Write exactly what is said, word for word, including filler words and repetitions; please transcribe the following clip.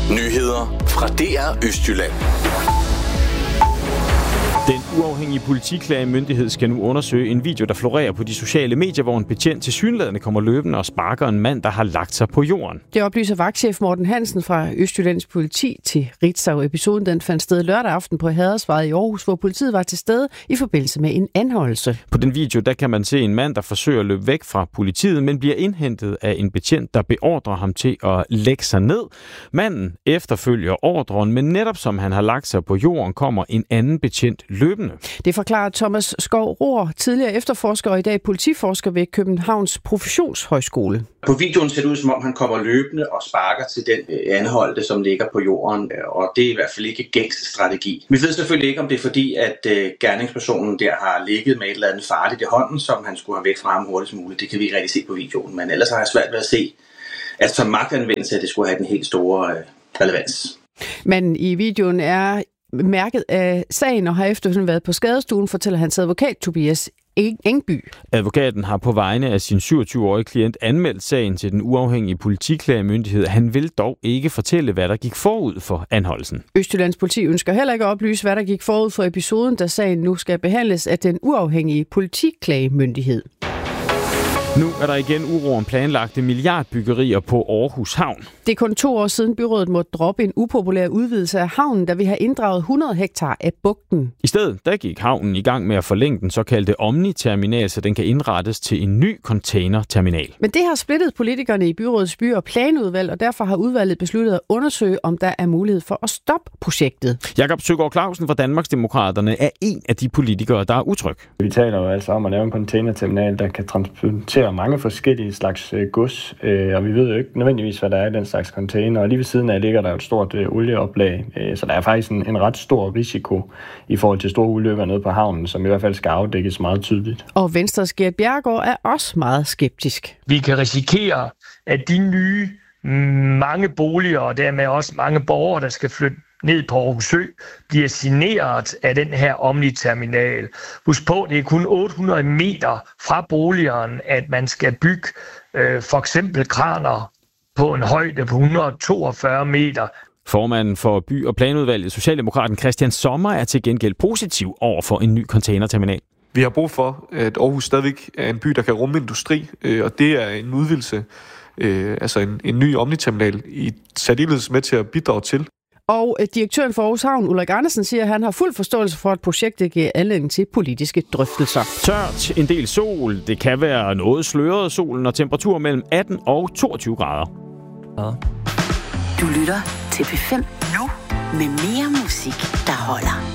Nyheder fra D R Østjylland. Den uafhængige politiklagemyndighed skal nu undersøge en video, der florerer på de sociale medier, hvor en betjent tilsyneladende kommer løbende og sparker en mand, der har lagt sig på jorden. Det oplyser vagtchef Morten Hansen fra Østjyllands Politi til Ritzau. Episoden den fandt sted lørdag aften på Hadersvej i Aarhus, hvor politiet var til stede i forbindelse med en anholdelse. På den video der kan man se en mand, der forsøger at løbe væk fra politiet, men bliver indhentet af en betjent, der beordrer ham til at lægge sig ned. Manden efterfølger ordren, men netop som han har lagt sig på jorden, kommer en anden betjent løbende. Det forklarer Thomas Skov Rohr, tidligere efterforsker og i dag politiforsker ved Københavns Professionshøjskole. På videoen ser det ud, som om han kommer løbende og sparker til den anholdte, som ligger på jorden, og det er i hvert fald ikke gængs strategi. Vi ved selvfølgelig ikke, om det er fordi, at gerningspersonen der har ligget med et eller andet farligt i hånden, som han skulle have væk fra ham hurtigst muligt. Det kan vi ikke rigtig se på videoen, men ellers har jeg svært ved at se, at som magtanvendelse, at det skulle have den helt store relevans. Men i videoen er mærket af sagen og har efterfølgende været på skadestuen, fortæller hans advokat Tobias Engby. Advokaten har på vegne af sin syvogtyve-årige klient anmeldt sagen til den uafhængige politiklagemyndighed. Han vil dog ikke fortælle, hvad der gik forud for anholdelsen. Østjyllands Politi ønsker heller ikke at oplyse, hvad der gik forud for episoden, da sagen nu skal behandles af den uafhængige politiklagemyndighed. Nu er der igen uro om planlagte milliardbyggerier på Aarhus Havn. Det er kun to år siden byrådet måtte droppe en upopulær udvidelse af havnen, der vil have inddraget hundrede hektar af bugten. I stedet der gik havnen i gang med at forlænge den såkaldte Omni-terminal, så den kan indrettes til en ny containerterminal. Men det har splittet politikerne i byrådets by- og planudvalg, og derfor har udvalget besluttet at undersøge, om der er mulighed for at stoppe projektet. Jakob Søgaard Clausen fra Danmarksdemokraterne er en af de politikere, der er utryg. Vi taler jo altså om at lave en containerterminal, der kan transportere mange forskellige slags øh, gods, øh, og vi ved jo ikke nødvendigvis, hvad der er i den slags container, og lige ved siden af ligger der et stort øh, olieoplag, øh, så der er faktisk en, en ret stor risiko i forhold til store ulykker nede på havnen, som i hvert fald skal afdækkes meget tydeligt. Og Venstres Gert Bjerregaard er også meget skeptisk. Vi kan risikere, at de nye mange boliger, og dermed også mange borgere, der skal flytte ned på Aarhus Sø, bliver generet af den her Omni-terminal. Husk på, det er kun otte hundrede meter fra boligerne, at man skal bygge øh, for eksempel kraner på en højde på et hundrede og toogfyrre meter. Formanden for by- og planudvalget, Socialdemokraten Christian Sommer, er til gengæld positiv over for en ny containerterminal. Vi har brug for, at Aarhus stadigvæk er en by, der kan rumme industri, øh, og det er en udvidelse, øh, altså en, en ny Omni-terminal, i særdeles med til at bidrage til. Og direktøren for Aarhus Havn, Ulrik Andersen, siger, at han har fuld forståelse for, at projektet giver anledning til politiske drøftelser. Tørt, en del sol, det kan være noget sløret solen og temperatur mellem atten og toogtyve grader. Du lytter til P fem nu med mere musik, der holder.